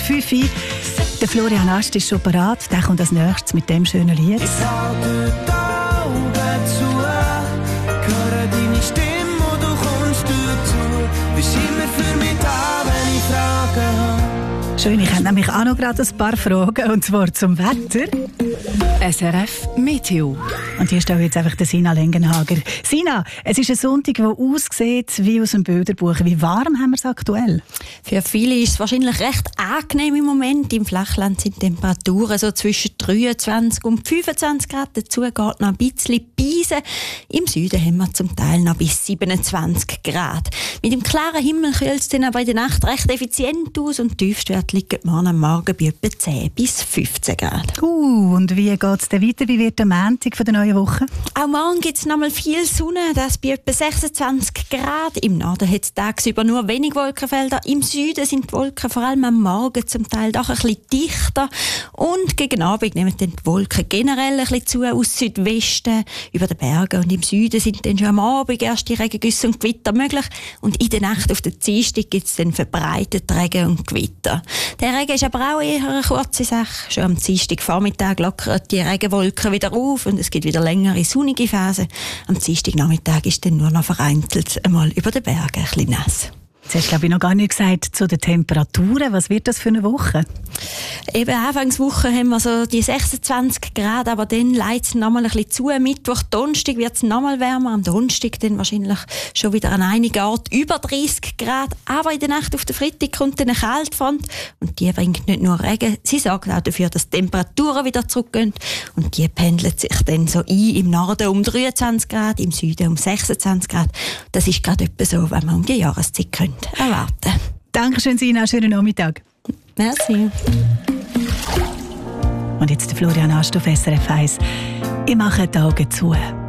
5 Uhr. Der Florian Ast ist schon parat. Der kommt als nächstes mit dem schönen Lied. Ich halte die Augen zu, höre deine Stimme und du kommst dazu. Bist immer für mich da, wenn ich Fragen habe. Schön, ich habe nämlich auch noch gerade ein paar Fragen, und zwar zum Wetter. SRF Meteo. Und hier steht jetzt einfach der Sina Lengenhager. Sina, es ist ein Sonntag, der aussieht wie aus einem Bilderbuch. Wie warm haben wir es aktuell? Für viele ist es wahrscheinlich recht angenehm im Moment. Im Flachland sind Temperaturen so zwischen 23 und 25 Grad. Dazu geht noch ein bisschen Beisen. Im Süden haben wir zum Teil noch bis 27 Grad. Mit dem klaren Himmel kühlt es dann aber in der Nacht recht effizient aus und die Tiefstwerte liegen morgen am Morgen bei etwa 10 bis 15 Grad. Und wie geht es denn weiter? Wie wird der Montag der neuen Woche? Auch morgen gibt es noch mal viel Sonne, das bei etwa 26 Grad. Im Norden hat es tagsüber nur wenig Wolkenfelder. Im Süden sind die Wolken vor allem am Morgen zum Teil doch ein bisschen dichter. Und gegen Abend nehmen dann die Wolken generell ein bisschen zu aus Südwesten über den Bergen. Und im Süden sind dann schon am Abend erst die Regengüsse und Gewitter möglich. Und in der Nacht auf den Dienstag gibt es dann verbreitet Regen und Gewitter. Der Regen ist aber auch eher eine kurze Sache. Schon am Dienstagvormittag lockern die Regenwolken wieder auf und es gibt wieder längere sonnige Phasen. Am Dienstagnachmittag ist dann nur noch vereinzelt einmal über den Bergen ein bisschen nass. Jetzt hast du, glaube ich, noch gar nicht gesagt zu den Temperaturen. Was wird das für eine Woche? Eben Anfangswoche haben wir so die 26 Grad, aber dann leitet es nochmal ein bisschen zu. Mittwoch, Donnerstag wird es nochmal wärmer. Am Donnerstag dann wahrscheinlich schon wieder an einigen Orten über 30 Grad. Aber in der Nacht auf den Freitag kommt dann eine Kaltfront und die bringt nicht nur Regen, sie sorgt auch dafür, dass die Temperaturen wieder zurückgehen. Und die pendelt sich dann so ein. Im Norden um 23 Grad, im Süden um 26 Grad. Das ist gerade etwa so, wenn man um die Jahreszeit erwarten. Dankeschön, Sina. Schönen Nachmittag. Merci. Und jetzt der Florian Ast auf SRF 1. Ich mache die Augen zu.